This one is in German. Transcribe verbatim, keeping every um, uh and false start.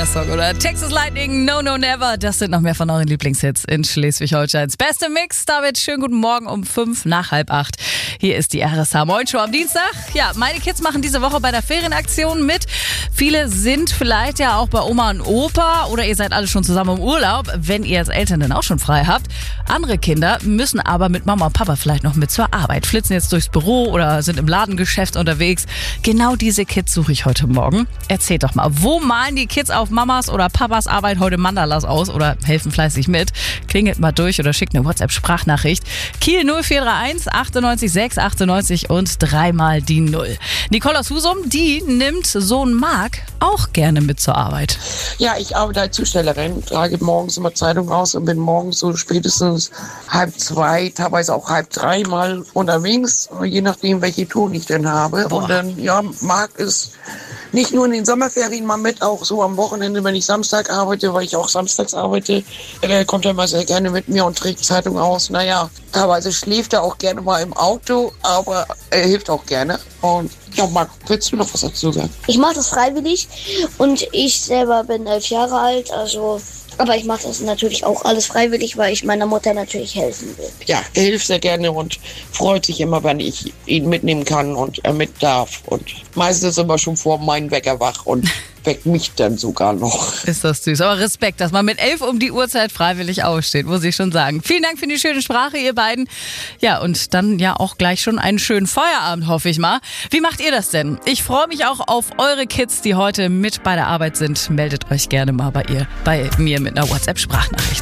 Song, oder? Texas Lightning, No No Never. Das sind noch mehr von euren Lieblingshits in Schleswig-Holsteins beste Mix. David, schönen guten Morgen um fünf nach halb acht. Hier ist die R S H Moin Show am Dienstag. Ja, meine Kids machen diese Woche bei der Ferienaktion mit. Viele sind vielleicht ja auch bei Oma und Opa oder ihr seid alle schon zusammen im Urlaub, wenn ihr als Eltern dann auch schon frei habt. Andere Kinder müssen aber mit Mama und Papa vielleicht noch mit zur Arbeit, flitzen jetzt durchs Büro oder sind im Ladengeschäft unterwegs. Genau diese Kids suche ich heute Morgen. Erzählt doch mal, wo malen die Kids auf Mamas oder Papas Arbeit heute Mandalas aus oder helfen fleißig mit? Klingelt mal durch oder schickt eine WhatsApp-Sprachnachricht. Kiel null vier drei eins achtundneunzig sechs achtundneunzig und dreimal die Null. Nicole aus Husum, die nimmt Sohn Marc auch gerne mit zur Arbeit. Ja, ich arbeite als Zustellerin, trage morgens immer Zeitung raus und bin morgens so spätestens halb zwei, teilweise auch halb drei mal unterwegs, je nachdem, welche Tour ich denn habe. Boah. Und dann, ja, Marc ist nicht nur in den Sommerferien mal mit, auch so am Wochenende, wenn ich Samstag arbeite, weil ich auch samstags arbeite, äh, kommt er mal sehr gerne mit mir und trägt Zeitung aus. Naja, teilweise schläft er auch gerne mal im Auto, aber er hilft auch gerne. Und ja, Marc, willst du noch was dazu sagen? Ich mache das freiwillig und ich selber bin elf Jahre alt, also... Aber ich mache das natürlich auch alles freiwillig, weil ich meiner Mutter natürlich helfen will. Ja, er hilft sehr gerne und freut sich immer, wenn ich ihn mitnehmen kann und er mit darf. Und meistens ist er immer schon vor meinem Wecker wach und weckt mich dann sogar noch. Ist das süß. Aber Respekt, dass man mit elf um die Uhrzeit freiwillig aufsteht, muss ich schon sagen. Vielen Dank für die schöne Sprache, ihr beiden. Ja, und dann ja auch gleich schon einen schönen Feierabend, hoffe ich mal. Wie macht ihr das denn? Ich freue mich auch auf eure Kids, die heute mit bei der Arbeit sind. Meldet euch gerne mal bei ihr, bei mir mit einer WhatsApp-Sprachnachricht.